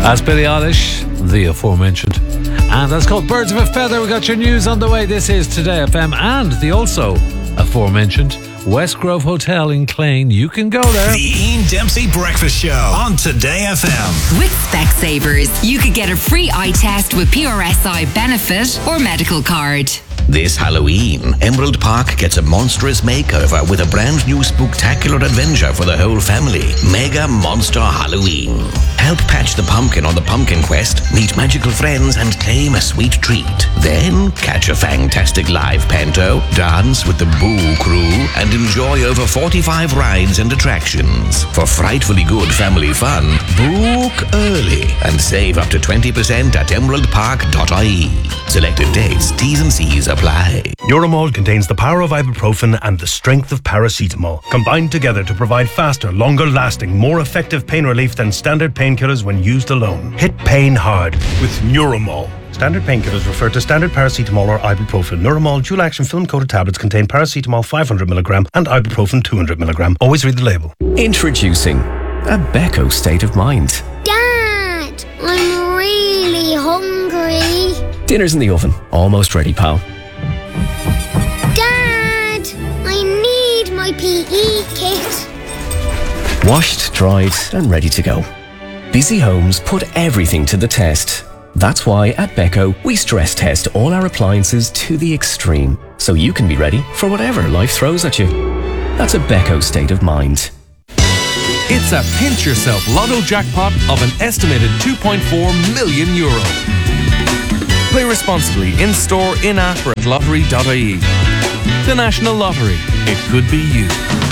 That's Billie Eilish, the aforementioned. And that's called Birds of a Feather. We got your news on the way. This is Today FM and the also aforementioned West Grove Hotel in Clane. You can go there. The Ian Dempsey Breakfast Show on Today FM. With Specsavers, you could get a free eye test with PRSI benefit or medical card. This Halloween, Emerald Park gets a monstrous makeover with a brand new spooktacular adventure for the whole family. Mega Monster Halloween. Help patch the pumpkin on the pumpkin quest, meet magical friends and claim a sweet treat. Then catch a fantastic live panto, dance with the Boo Crew and enjoy over 45 rides and attractions. For frightfully good family fun, book early and save up to 20% at emeraldpark.ie. Selected dates, T's and C's apply. Neuromol contains the power of ibuprofen and the strength of paracetamol, combined together to provide faster, longer-lasting, more effective pain relief than standard painkillers when used alone. Hit pain hard with Neuromol. Standard painkillers refer to standard paracetamol or ibuprofen. Neuromol dual-action film-coated tablets contain paracetamol 500mg and ibuprofen 200mg. Always read the label. Introducing a Beko state of mind. Dad, I'm really hungry. Dinner's in the oven. Almost ready, pal. Dad, I need my PE kit. Washed, dried and ready to go. Busy homes put everything to the test. That's why at Beko we stress test all our appliances to the extreme, so you can be ready for whatever life throws at you. That's a Beko state of mind. It's a pinch yourself lotto jackpot of an estimated €2.4 million. Play responsibly in store, in app or at lottery.ie. The National Lottery. It could be you.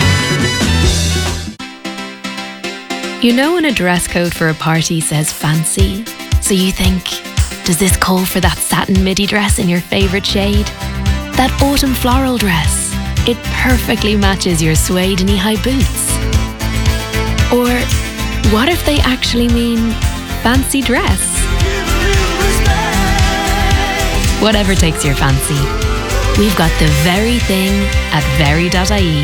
You know when a dress code for a party says fancy, so you think, does this call for that satin midi dress in your favourite shade? That autumn floral dress. It perfectly matches your suede knee-high boots. Or what if they actually mean fancy dress? Whatever takes your fancy, we've got the very thing at very.ie.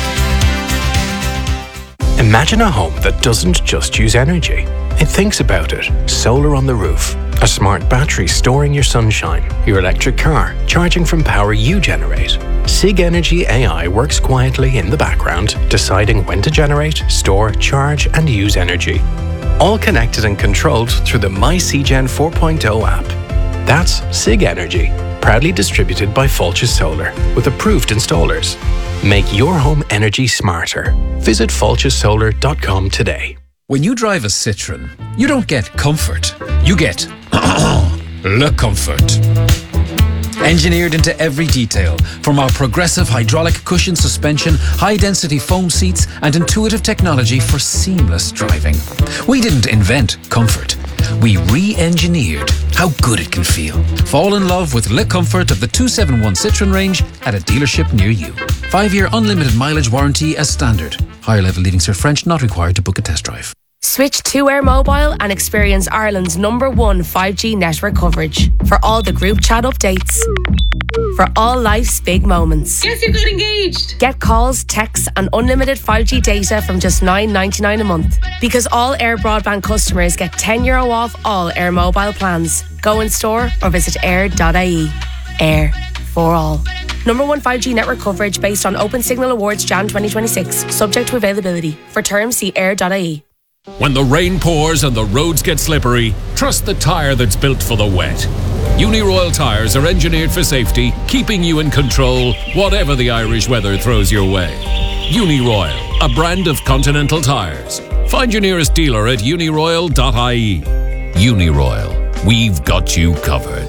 Imagine a home that doesn't just use energy. It thinks about it. Solar on the roof, a smart battery storing your sunshine, your electric car charging from power you generate. SIG Energy AI works quietly in the background, deciding when to generate, store, charge and use energy. All connected and controlled through the MyCgen 4.0 app. That's SIG Energy, proudly distributed by Fulches Solar, with approved installers. Make your home energy smarter. Visit fulchessolar.com today. When you drive a Citroën, you don't get comfort. You get Le Comfort. Engineered into every detail, from our progressive hydraulic cushion suspension, high-density foam seats, and intuitive technology for seamless driving. We didn't invent comfort. We re-engineered how good it can feel. Fall in love with Le Comfort of the 271 Citroën range at a dealership near you. 5-year unlimited mileage warranty as standard. Higher level Leaving Cert French not required to book a test drive. Switch to Air Mobile and experience Ireland's #1 5G network coverage for all the group chat updates. For all life's big moments. Guess who got engaged? Get calls, texts and unlimited 5G data from just $9.99 a month. Because all Air Broadband customers get €10 off all Air Mobile plans. Go in store or visit air.ie. Air for all. #1 5G network coverage based on Open Signal Awards Jan 2026. Subject to availability. For terms, see air.ie. When the rain pours and the roads get slippery, trust the tyre that's built for the wet. Uniroyal tyres are engineered for safety, keeping you in control, whatever the Irish weather throws your way. Uniroyal, a brand of Continental tyres. Find your nearest dealer at uniroyal.ie. Uniroyal, we've got you covered.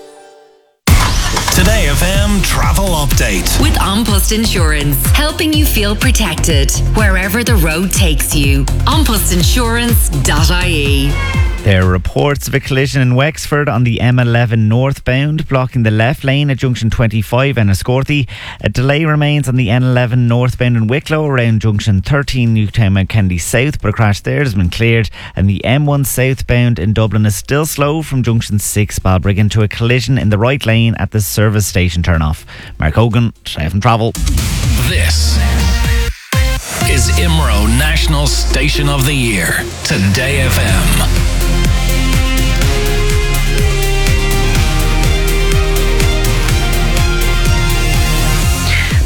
Today FM travel update with An Post Insurance, helping you feel protected wherever the road takes you. anpostinsurance.ie. There are reports of a collision in Wexford on the M11 northbound, blocking the left lane at junction 25 and Enniscorthy. A delay remains on the N11 northbound in Wicklow around junction 13 Newtown Mount Kennedy South, but a crash there has been cleared. And the M1 southbound in Dublin is still slow from junction 6 Balbriggan to a collision in the right lane at the service station turnoff. Mark Hogan, FM Travel. This is IMRO National Station of the Year. Today FM.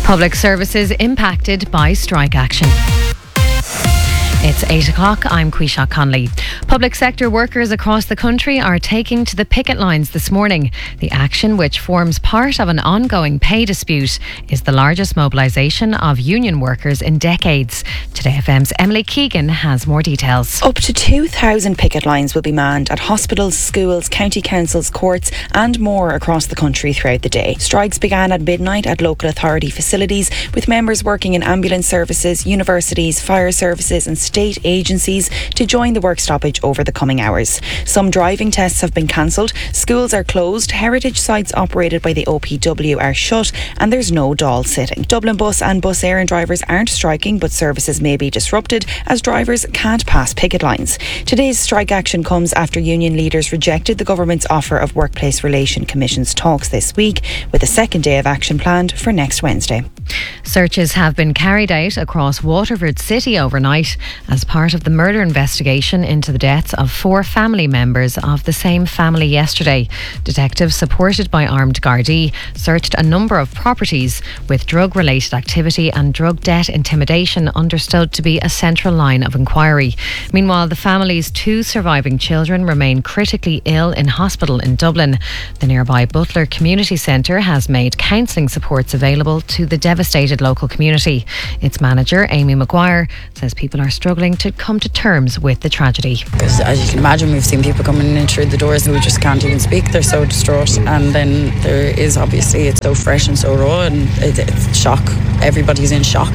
Public services impacted by strike action. It's 8 o'clock. I'm Quisha Conley. Public sector workers across the country are taking to the picket lines this morning. The action, which forms part of an ongoing pay dispute, is the largest mobilisation of union workers in decades. Today FM's Emily Keegan has more details. Up to 2,000 picket lines will be manned at hospitals, schools, county councils, courts and more across the country throughout the day. Strikes began at midnight at local authority facilities, with members working in ambulance services, universities, fire services and state agencies to join the work stoppage over the coming hours. Some driving tests have been cancelled, schools are closed, heritage sites operated by the OPW are shut and there's no Dáil sitting. Dublin Bus and Bus Éireann drivers aren't striking, but services may be disrupted as drivers can't pass picket lines. Today's strike action comes after union leaders rejected the government's offer of Workplace Relation Commission's talks this week, with a second day of action planned for next Wednesday. Searches have been carried out across Waterford City overnight as part of the murder investigation into the deaths of 4 family members of the same family yesterday. Detectives, supported by armed Gardaí, searched a number of properties with drug-related activity and drug debt intimidation understood to be a central line of inquiry. Meanwhile, the family's 2 surviving children remain critically ill in hospital in Dublin. The nearby Butler Community Centre has made counselling supports available to the devastated local community. Its manager, Amy Maguire, says people are struggling to come to terms with the tragedy. Because as you can imagine, we've seen people coming in through the doors who just can't even speak. They're so distraught, and then there is obviously, it's so fresh and so raw, and it's shock. Everybody's in shock,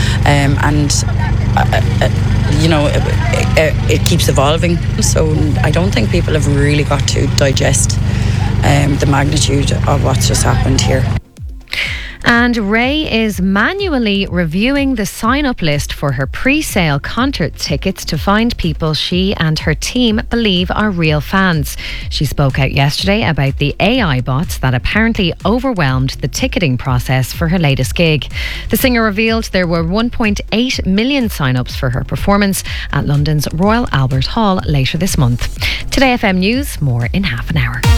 it keeps evolving. So I don't think people have really got to digest the magnitude of what's just happened here. And Ray is manually reviewing the sign-up list for her pre-sale concert tickets to find people she and her team believe are real fans. She spoke out yesterday about the AI bots that apparently overwhelmed the ticketing process for her latest gig. The singer revealed there were 1.8 million sign-ups for her performance at London's Royal Albert Hall later this month. Today FM News, more in half an hour.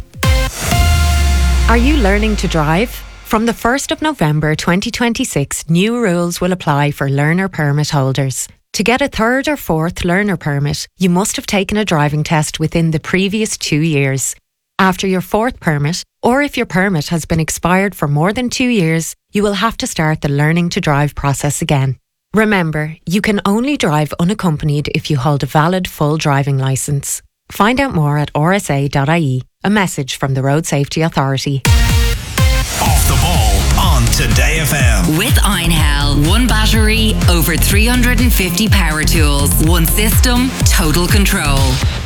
Are you learning to drive? From the 1st of November 2026, new rules will apply for learner permit holders. To get a 3rd or 4th learner permit, you must have taken a driving test within the previous 2 years. After your 4th permit, or if your permit has been expired for more than 2 years, you will have to start the learning to drive process again. Remember, you can only drive unaccompanied if you hold a valid full driving licence. Find out more at rsa.ie. A message from the Road Safety Authority. Off the ball on Today FM. With Einhell, one battery, over 350 power tools, one system, total control.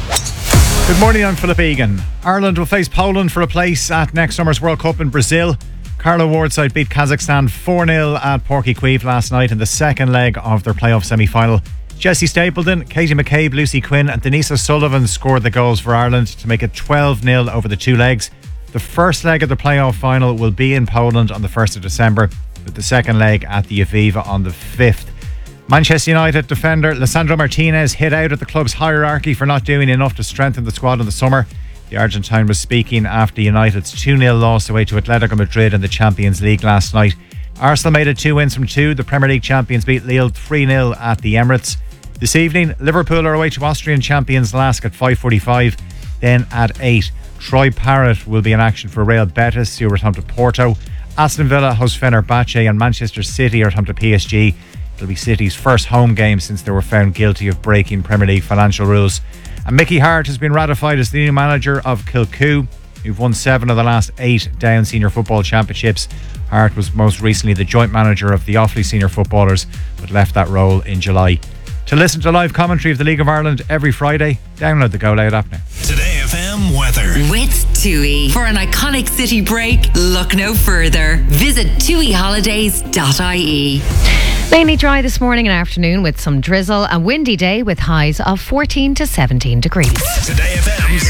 Good morning, I'm Philip Egan. Ireland will face Poland for a place at next summer's World Cup in Brazil. Carlo Wardside beat Kazakhstan 4-0 at Porky Queeve last night in the second leg of their playoff semi-final. Jessie Stapleton, Katie McCabe, Lucy Quinn and Denise O'Sullivan scored the goals for Ireland to make it 12-0 over the 2 legs. The first leg of the playoff final will be in Poland on the 1st of December, with the second leg at the Aviva on the 5th. Manchester United defender Lisandro Martinez hit out at the club's hierarchy for not doing enough to strengthen the squad in the summer. The Argentine was speaking after United's 2-0 loss away to Atletico Madrid in the Champions League last night. Arsenal made it 2 wins from 2. The Premier League champions beat Lille 3-0 at the Emirates. This evening, Liverpool are away to Austrian champions Lask at 5:45. Then at 8, Troy Parrott will be in action for Real Betis, who are at home to Porto. Aston Villa host Fenerbahce and Manchester City are at home to PSG. It'll be City's first home game since they were found guilty of breaking Premier League financial rules. And Mickey Hart has been ratified as the new manager of Kilcoo, who've won 7 of the last 8 Down Senior Football Championships. Hart was most recently the joint manager of the Offaly Senior Footballers, but left that role in July. To listen to live commentary of the League of Ireland every Friday, download the Go Loud app now. Today FM weather. With TUI. For an iconic city break, look no further. Visit tuiholidays.ie. Mainly dry this morning and afternoon with some drizzle. A windy day with highs of 14 to 17 degrees. Today FM's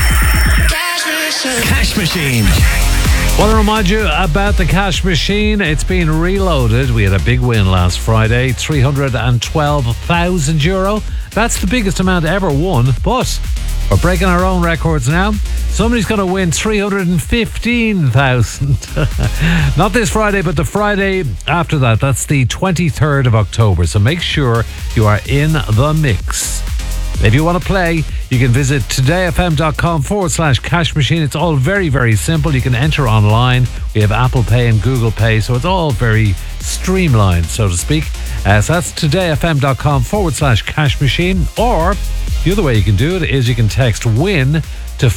Cash Machine. Want to remind you about the cash machine. It's been reloaded. We had a big win last Friday, €312,000. That's the biggest amount ever won, but We're breaking our own records now. Somebody's going to win 315,000. Not this Friday, but the Friday after that. That's the 23rd of October. So make sure you are in the mix. If you want to play, you can visit todayfm.com/cash machine. It's all very, very simple. You can enter online. We have Apple Pay and Google Pay, so it's all very streamlined, so to speak. So that's todayfm.com/cash machine. Or the other way you can do it is you can text WIN to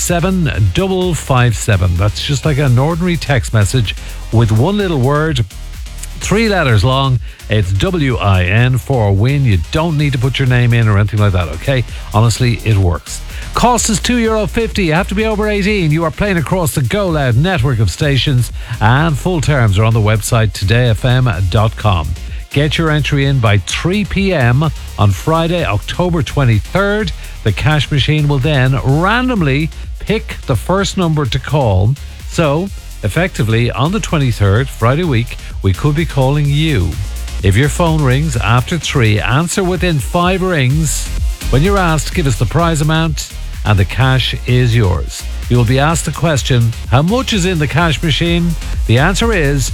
57557. That's just like an ordinary text message with one little word, 3 letters long. It's WIN for WIN. You don't need to put your name in or anything like that, okay? Honestly, it works. Cost is €2.50. You have to be over 18. You are playing across the Go Loud network of stations, and full terms are on the website todayfm.com. Get your entry in by 3 p.m. on Friday, October 23rd. The cash machine will then randomly pick the first number to call. So, effectively, on the 23rd, Friday week, we could be calling you. If your phone rings after 3, answer within 5 rings. When you're asked, give us the prize amount and the cash is yours. You will be asked the question, how much is in the cash machine? The answer is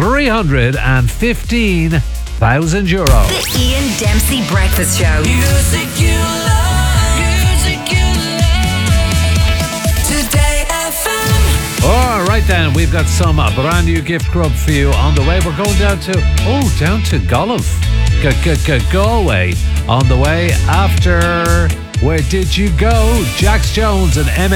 €315,000. The Ian Dempsey Breakfast Show. Music you love, music you love. Today FM. All right then, we've got some brand new gift grub for you on the way. We're going down to Galway on the way after Where Did You Go? Jax Jones and